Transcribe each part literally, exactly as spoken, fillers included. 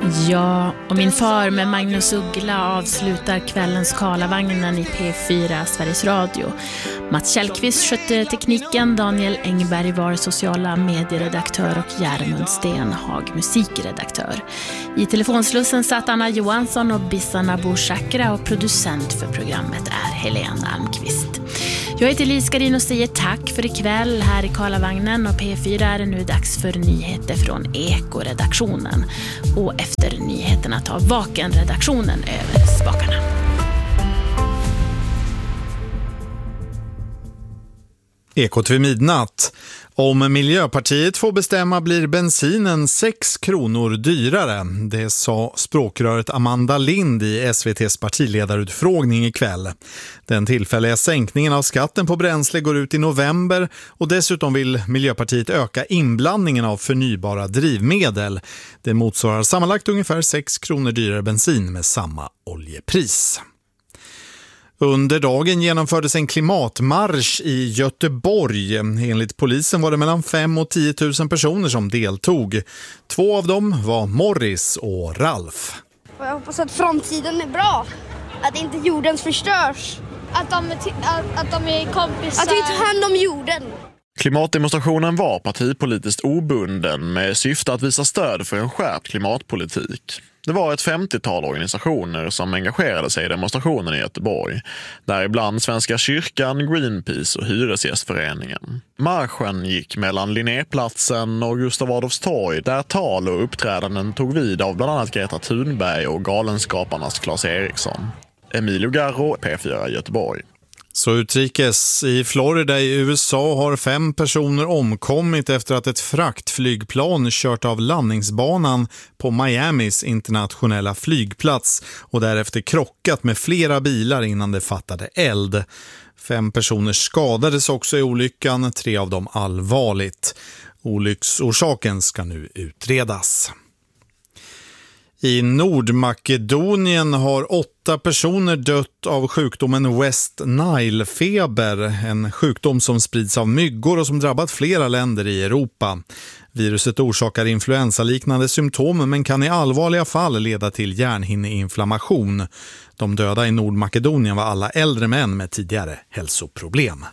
Ja, och min far med Magnus Uggla avslutar kvällens Karlavagnen i P fyra Sveriges Radio. Mats Kjellqvist skötte tekniken, Daniel Engberg var sociala medieredaktör och Järmund Stenhag musikredaktör. I telefonslussen satt Anna Johansson och Bissana Boshakra och producent för programmet är Helena Almqvist. Jag heter Lise Garin och säger tack för ikväll här i Karlavagnen, och P fyra är det nu dags för nyheter från Eko-redaktionen. Och efter nyheterna tar Vaken-redaktionen över spakarna. Ekot vid midnatt. Om Miljöpartiet får bestämma blir bensinen sex kronor dyrare. Det sa språkröret Amanda Lind i S V T:s partiledarutfrågning ikväll. Den tillfälliga sänkningen av skatten på bränsle går ut i november, och dessutom vill Miljöpartiet öka inblandningen av förnybara drivmedel. Det motsvarar sammanlagt ungefär sex kronor dyrare bensin med samma oljepris. Under dagen genomfördes en klimatmarsch i Göteborg. Enligt polisen var det mellan fem och tio tusen personer som deltog. Två av dem var Morris och Ralf. Jag hoppas att framtiden är bra. Att inte jorden förstörs. Att de, att, att de är kompisar. Att vi tar hand om jorden. Klimatdemonstrationen var partipolitiskt obunden med syfte att visa stöd för en skärpt klimatpolitik. Det var ett femtiotal organisationer som engagerade sig i demonstrationen i Göteborg. Däribland Svenska kyrkan, Greenpeace och Hyresgästföreningen. Marschen gick mellan Linnéplatsen och Gustav Adolfs torg, där tal och uppträdanden tog vid av bland annat Greta Thunberg och Galenskaparnas Claes Eriksson. Emilio Garro, P fyra Göteborg. Så utrikes. I Florida i U S A har fem personer omkommit efter att ett fraktflygplan kört av landningsbanan på Miamis internationella flygplats och därefter krockat med flera bilar innan det fattade eld. Fem personer skadades också i olyckan, tre av dem allvarligt. Olycksorsaken ska nu utredas. I Nordmakedonien har åtta personer dött av sjukdomen West Nile-feber, en sjukdom som sprids av myggor och som drabbat flera länder i Europa. Viruset orsakar influensaliknande symptom men kan i allvarliga fall leda till hjärnhinneinflammation. De döda i Nordmakedonien var alla äldre män med tidigare hälsoproblem.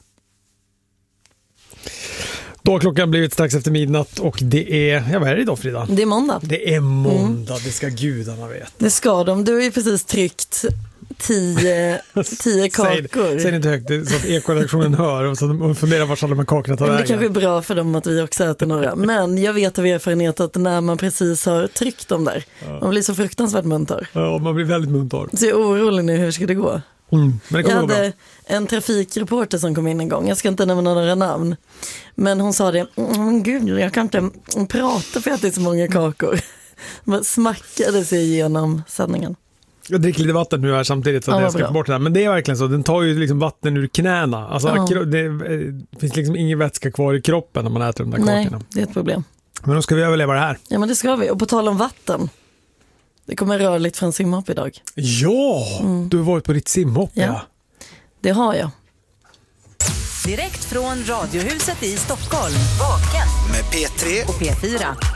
Då har klockan blivit strax efter midnatt och det är, ja vad är det idag Frida? Det är måndag. Det är måndag, mm. Det ska gudarna veta. Det ska de, du har ju precis tryckt tio, tio kakor. Säg, säg inte högt så att Eko-redaktionen hör och så de funderar vart alla de här kakorna tar vägen. Det kanske är bra för dem att vi också äter några. Men jag vet av erfarenhet att när man precis har tryckt dem där, ja. Man blir så fruktansvärt munter. Ja, man blir väldigt munter. Så jag är orolig nu, hur ska det gå? Mm, men det jag hade bra. En trafikreporter som kom in en gång. Jag ska inte nämna några namn. Men hon sa det, mm, gud jag kan inte prata för att det är så många kakor. Man smackade sig igenom sändningen. Jag dricker lite vatten nu här samtidigt så att ja, jag ska få bort det här. Men det är verkligen så, den tar ju liksom vatten ur knäna. Alltså ja. det, det finns liksom ingen vätska kvar i kroppen när man äter de där Nej, kakorna. det är ett problem. Men då ska vi överleva det här. Ja men det ska vi, och på tal om vatten. Det kommer rörligt från simhopp idag. Ja, mm. Du har varit på ditt simhopp. Ja, ja. Det har jag. Direkt från Radiohuset i Stockholm. Vaken med P tre och P fyra.